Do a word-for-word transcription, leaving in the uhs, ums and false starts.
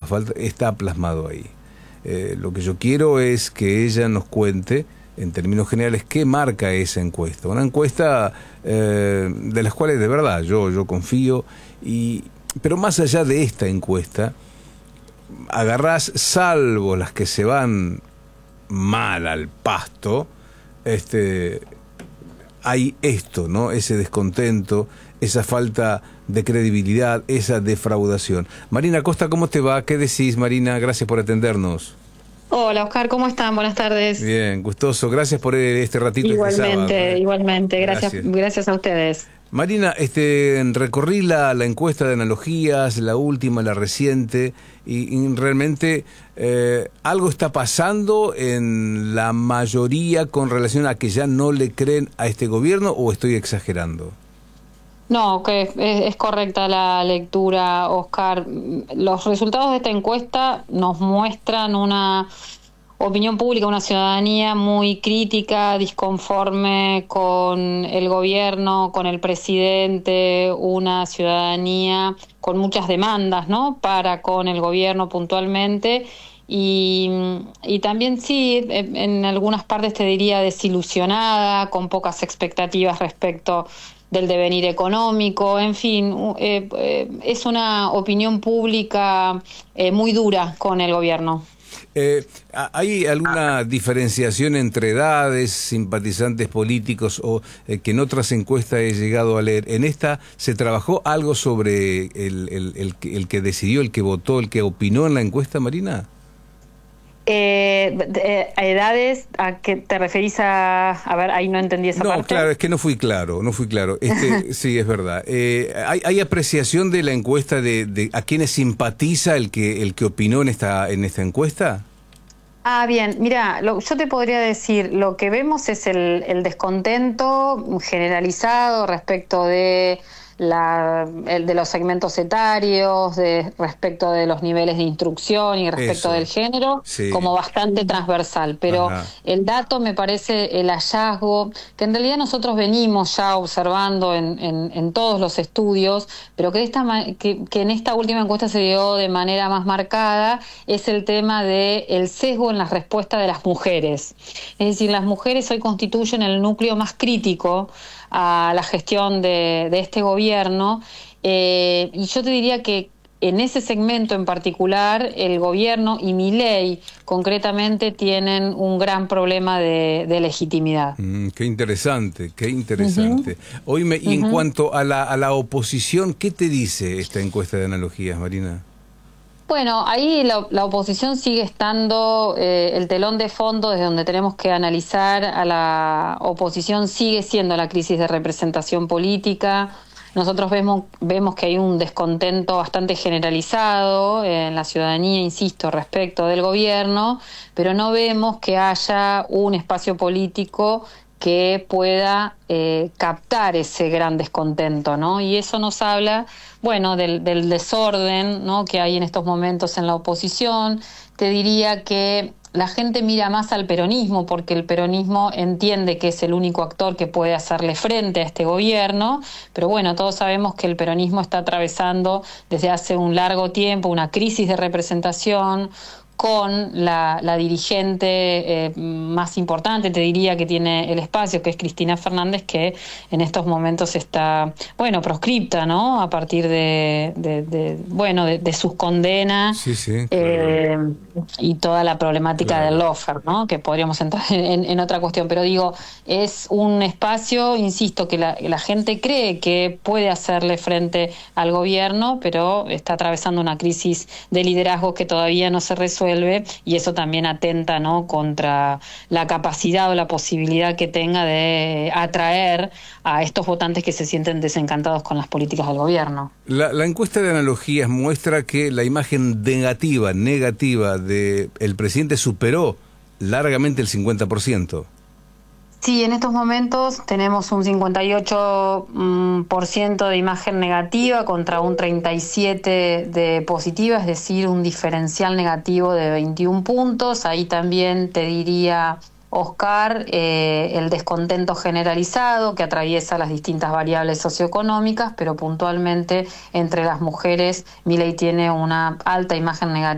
falta, está plasmado ahí. Eh, lo que yo quiero es que ella nos cuente, en términos generales, qué marca esa encuesta. Una encuesta eh, de las cuales de verdad yo, yo confío, y, pero más allá de esta encuesta, agarrás, salvo las que se van mal al pasto, este, hay esto, ¿no? Ese descontento, esa falta de credibilidad, esa defraudación. Marina Costa, ¿cómo te va? ¿Qué decís, Marina? Gracias por atendernos. Hola, Oscar, ¿cómo están? Buenas tardes. Bien, gustoso. Gracias por este ratito. Igualmente, este sábado, ¿eh? igualmente. Gracias, Gracias, gracias a ustedes. Marina, este, recorrí la, la encuesta de analogías, la última, la reciente, y, y realmente eh, algo está pasando en la mayoría con relación a que ya no le creen a este gobierno, ¿o estoy exagerando? No, que es, es correcta la lectura, Oscar. Los resultados de esta encuesta nos muestran una opinión pública, una ciudadanía muy crítica, disconforme con el gobierno, con el presidente, una ciudadanía con muchas demandas, ¿no?, para con el gobierno puntualmente. Y, y también sí, en, en algunas partes te diría desilusionada, con pocas expectativas respecto del devenir económico, en fin, eh, eh, es una opinión pública eh, muy dura con el gobierno. Eh, ¿Hay alguna diferenciación entre edades, simpatizantes políticos, o eh, que en otras encuestas he llegado a leer? ¿En esta se trabajó algo sobre el, el, el, el que decidió, el que votó, el que opinó en la encuesta, Marina? Eh, de, a edades, ¿a qué te referís? A, a ver, ahí no entendí esa no, parte. No, claro, es que no fui claro, no fui claro. Este, sí, es verdad. Eh, ¿hay, ¿Hay apreciación de la encuesta de, de a quiénes simpatiza el que el que opinó en esta en esta encuesta? Ah, bien, mira, lo, yo te podría decir, lo que vemos es el, el descontento generalizado respecto de la el de los segmentos etarios, de respecto de los niveles de instrucción y respecto Eso. del género, sí. como bastante transversal. Pero Ajá. el dato me parece el hallazgo, que en realidad nosotros venimos ya observando en, en, en todos los estudios, pero que, esta, que, que en esta última encuesta se dio de manera más marcada, es el tema del sesgo en la respuesta de las mujeres. Es decir, las mujeres hoy constituyen el núcleo más crítico a la gestión de, de este gobierno, eh, y yo te diría que en ese segmento en particular el gobierno y Milei concretamente tienen un gran problema de, de legitimidad. Mm, qué interesante, qué interesante. Uh-huh. Hoy me, y uh-huh. en cuanto a la, a la oposición, ¿qué te dice esta encuesta de analogías, Marina? Bueno, ahí la, la oposición sigue estando, eh, el telón de fondo desde donde tenemos que analizar a la oposición sigue siendo la crisis de representación política. Nosotros vemos, vemos que hay un descontento bastante generalizado en la ciudadanía, insisto, respecto del gobierno, pero no vemos que haya un espacio político que pueda eh, captar ese gran descontento, ¿no? Y eso nos habla, bueno, del, del desorden, ¿no?, que hay en estos momentos en la oposición. Te diría que la gente mira más al peronismo porque el peronismo entiende que es el único actor que puede hacerle frente a este gobierno, pero bueno, todos sabemos que el peronismo está atravesando desde hace un largo tiempo una crisis de representación, con la, la dirigente eh, más importante, te diría, que tiene el espacio, que es Cristina Fernández, que en estos momentos está, bueno, proscripta, ¿no?, a partir de, de, de bueno, de, de sus condenas, sí, sí, claro. eh, y toda la problemática claro. del lawfare, ¿no?, que podríamos entrar en, en otra cuestión, pero digo, es un espacio, insisto, que la, la gente cree que puede hacerle frente al gobierno, pero está atravesando una crisis de liderazgo que todavía no se resuelve, y eso también atenta, ¿no?, contra la capacidad o la posibilidad que tenga de atraer a estos votantes que se sienten desencantados con las políticas del gobierno. La, la encuesta de analogías muestra que la imagen negativa, negativa de el presidente superó largamente el cincuenta por ciento. Sí, en estos momentos tenemos un cincuenta y ocho por ciento de imagen negativa contra un treinta y siete por ciento de positiva, es decir, un diferencial negativo de veintiún puntos. Ahí también te diría, Oscar, eh, el descontento generalizado que atraviesa las distintas variables socioeconómicas, pero puntualmente entre las mujeres Milei tiene una alta imagen negativa